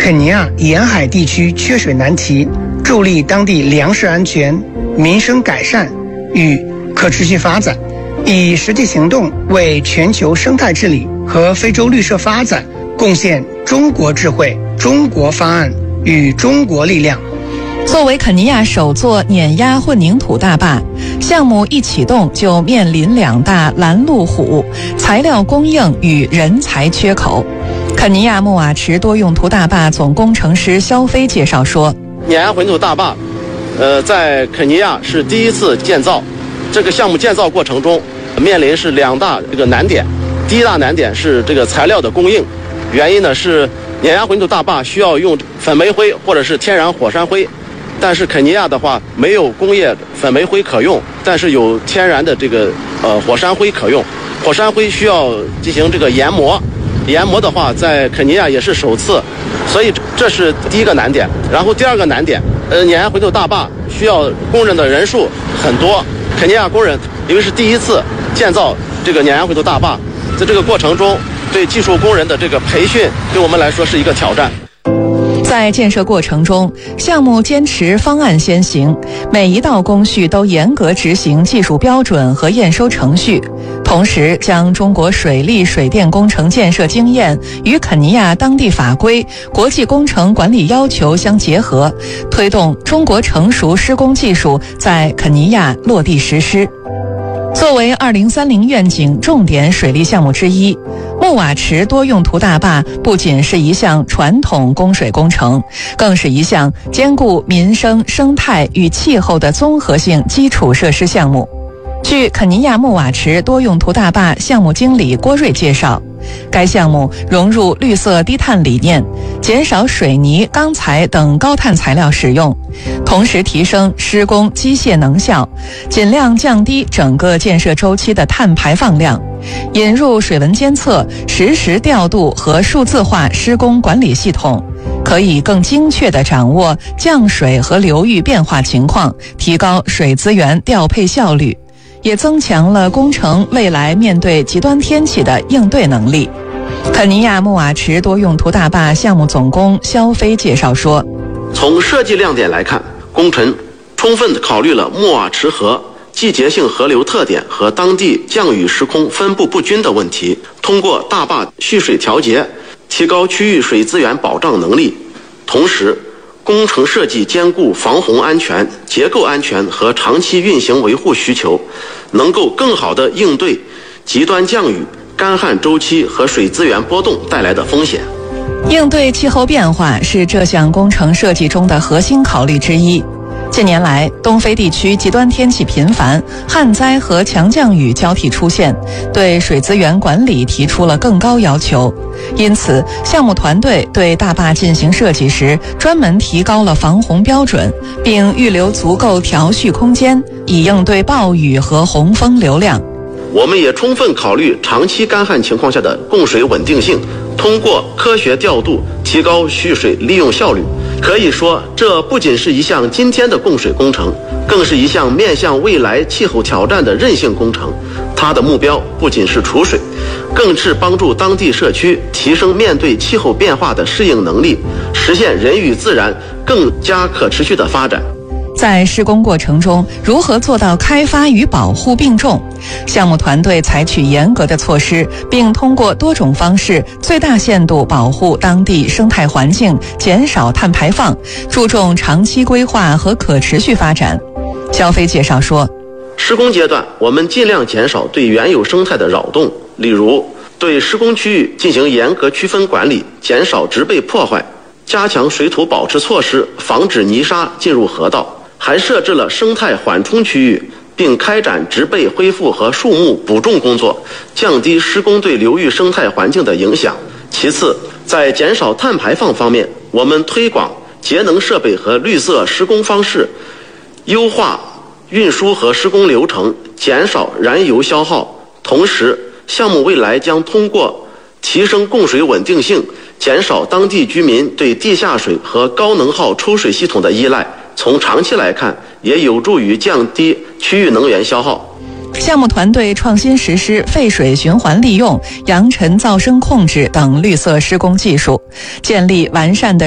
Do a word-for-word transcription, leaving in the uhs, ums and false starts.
肯尼亚沿海地区缺水难题，助力当地粮食安全、民生改善与可持续发展，以实际行动为全球生态治理和非洲绿色发展贡献中国智慧、中国方案与中国力量。 作为肯尼亚首座碾压混凝土大坝，项目一启动就面临两大拦路虎：材料供应与人才缺口。肯尼亚穆瓦池多用途大坝总工程师肖飞介绍说， 碾压混凝土大坝呃，在肯尼亚是第一次建造，这个项目建造过程中面临是两大这个难点。第一大难点是这个材料的供应，原因呢是碾压混凝土大坝需要用粉煤灰或者是天然火山灰，但是肯尼亚的话没有工业粉煤灰可用，但是有天然的这个呃火山灰可用。火山灰需要进行这个研磨，研磨的话在肯尼亚也是首次，所以这是第一个难点。然后第二个难点，呃，碾压混凝土大坝需要工人的人数很多，肯尼亚工人因为是第一次建造这个碾压混凝土大坝，在这个过程中对技术工人的这个培训对我们来说是一个挑战。 在建设过程中，项目坚持方案先行，每一道工序都严格执行技术标准和验收程序，同时将中国水利水电工程建设经验与肯尼亚当地法规、国际工程管理要求相结合，推动中国成熟施工技术在肯尼亚落地实施。作为二零三零愿景重点水利项目之一，穆瓦池多用途大坝不仅是一项传统供水工程，更是一项兼顾民生、生态与气候的综合性基础设施项目。据肯尼亚穆瓦池多用途大坝项目经理郭瑞介绍，该项目融入绿色低碳理念，减少水泥、钢材等高碳材料使用，同时提升施工机械能效，尽量降低整个建设周期的碳排放量，引入水文监测、实时调度和数字化施工管理系统，可以更精确地掌握降水和流域变化情况，提高水资源调配效率，也增强了工程未来面对极端天气的应对能力。肯尼亚穆瓦池多用途大坝项目总工肖飞介绍说， 从设计亮点来看，工程充分考虑了穆瓦池河季节性河流特点和当地降雨时空分布不均的问题，通过大坝蓄水调节，提高区域水资源保障能力。同时，工程设计兼顾防洪安全、结构安全和长期运行维护需求，能够更好地应对极端降雨、干旱周期和水资源波动带来的风险。 应对气候变化是这项工程设计中的核心考虑之一。近年来，东非地区极端天气频繁，旱灾和强降雨交替出现，对水资源管理提出了更高要求。因此，项目团队对大坝进行设计时，专门提高了防洪标准，并预留足够调蓄空间，以应对暴雨和洪峰流量。 我们也充分考虑长期干旱情况下的供水稳定性，通过科学调度提高蓄水利用效率。可以说，这不仅是一项今天的供水工程，更是一项面向未来气候挑战的韧性工程。它的目标不仅是储水，更是帮助当地社区提升面对气候变化的适应能力，实现人与自然更加可持续的发展。 在施工过程中，如何做到开发与保护并重？项目团队采取严格的措施，并通过多种方式最大限度保护当地生态环境，减少碳排放，注重长期规划和可持续发展。肖飞介绍说， 施工阶段，我们尽量减少对原有生态的扰动，例如对施工区域进行严格区分管理，减少植被破坏，加强水土保持措施，防止泥沙进入河道。还设置了生态缓冲区域，并开展植被恢复和树木补种工作，降低施工对流域生态环境的影响。其次，在减少碳排放方面，我们推广节能设备和绿色施工方式，优化运输和施工流程，减少燃油消耗。同时，项目未来将通过提升供水稳定性，减少当地居民对地下水和高能耗抽水系统的依赖。从长期来看，也有助于降低区域能源消耗。 项目团队创新实施废水循环利用、扬尘噪声控制等绿色施工技术，建立完善的